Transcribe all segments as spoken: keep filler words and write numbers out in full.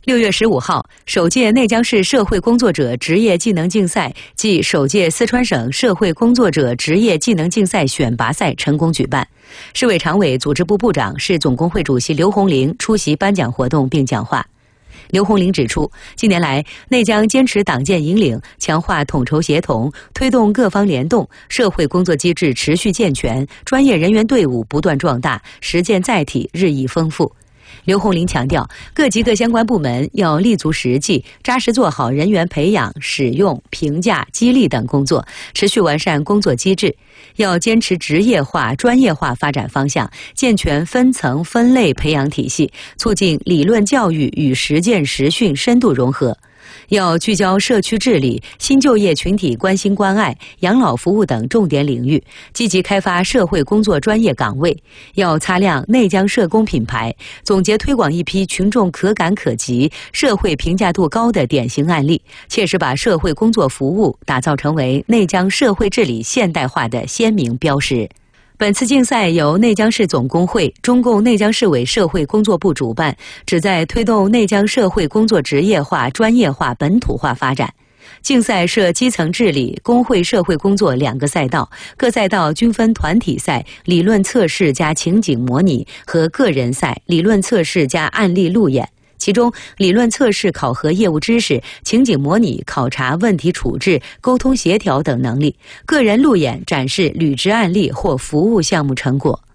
六月十五号，首届内江市社会工作者职业技能竞赛暨首届四川省社会工作者职业技能竞赛选拔赛成功举办。市委常委、组织部部长、市总工会主席刘洪玲出席颁奖活动并讲话。刘洪玲指出，近年来，内江坚持党建引领，强化统筹协同，推动各方联动，社会工作机制持续健全，专业人员队伍不断壮大，实践载体日益丰富。刘洪玲强调，各级各相关部门要立足实际，扎实做好人员培养、使用、评价、激励等工作，持续完善工作机制。要坚持职业化、专业化发展方向，健全分层分类培养体系，促进理论教育与实践实训深度融合。要聚焦社区治理、新就业群体关心关爱、养老服务等重点领域，积极开发社会工作专业岗位。要擦亮内江社工品牌，总结推广一批群众可感可及、社会评价度高的典型案例，切实把社会工作服务打造成为内江社会治理现代化的鲜明标识。本次竞赛由内江市总工会、中共内江市委社会工作部主办，旨在推动内江社会工作职业化、专业化、本土化发展。竞赛设基层治理、工会社会工作两个赛道，各赛道均分团体赛、理论测试加情景模拟和个人赛、理论测试加案例路演。其中，理论测试考核业务知识，情景模拟考察问题处置、沟通协调等能力，个人路演展示履职案例或服务项目成果。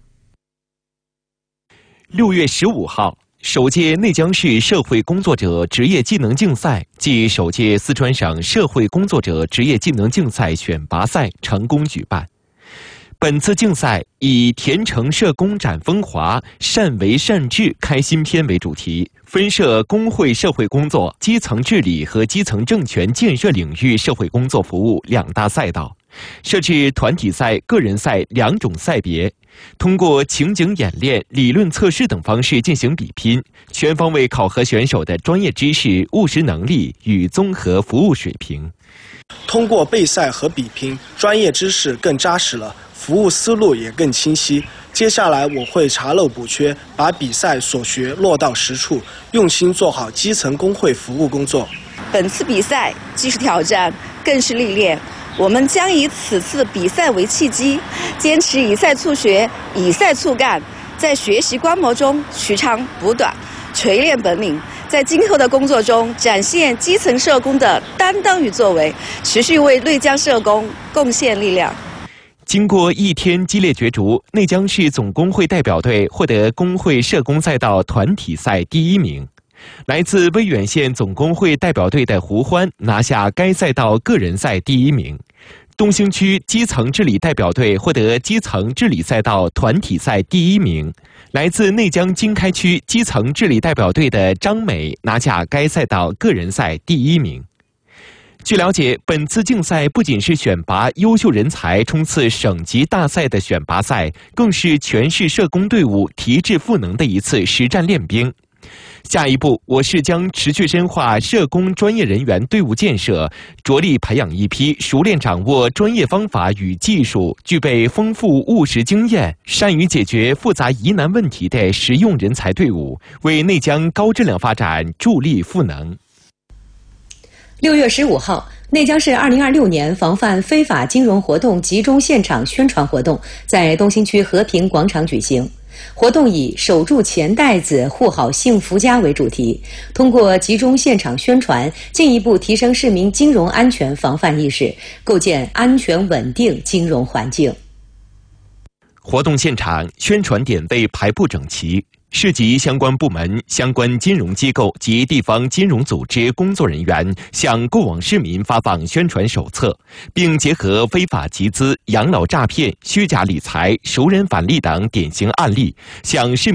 六月十五号，首届内江市社会工作者职业技能竞赛暨首届四川省社会工作者职业技能竞赛选拔赛成功举办。本次竞赛以“田城社工展风华，善为善治开新篇”为主题，分设工会社会工作、基层治理和基层政权建设领域社会工作服务两大赛道，设置团体赛、个人赛两种赛别，通过情景演练、理论测试等方式进行比拼，全方位考核选手的专业知识、务实能力与综合服务水平。 通过备赛和比拼，专业知识更扎实了，服务思路也更清晰。接下来我会查漏补缺，把比赛所学落到实处，用心做好基层工会服务工作。 本次比赛既是挑战，更是历练。我们将以此次比赛为契机，坚持以赛促学、以赛促干，在学习观摩中取长补短，锤炼本领。在今后的工作中，展现基层社工的担当与作为，持续为内江社工贡献力量。 经过一天激烈角逐，内江市总工会代表队获得工会社工赛道团体赛第一名。来自威远县总工会代表队的胡欢拿下该赛道个人赛第一名。东兴区基层治理代表队获得基层治理赛道团体赛第一名。来自内江经开区基层治理代表队的张美拿下该赛道个人赛第一名。据了解，本次竞赛不仅是选拔优秀人才冲刺省级大赛的选拔赛，更是全市社工队伍提质赋能的一次实战练兵。下一步，我市将持续深化社工专业人员队伍建设，着力培养一批熟练掌握专业方法与技术、具备丰富务实经验、善于解决复杂疑难问题的实用人才队伍，为内江高质量发展助力赋能。 六月十五号，内江市二零二六年防范非法金融活动集中现场宣传活动在东兴区和平广场举行。活动以守住钱袋子，护好幸福家为主题，通过集中现场宣传，进一步提升市民金融安全防范意识，构建安全稳定金融环境。 活动现场宣传点位排布整齐，市级相关部门、相关金融机构及地方金融组织工作人员向过往市民发放宣传手册，并结合非法集资、养老诈骗、虚假理财、熟人返利等典型案例，向市民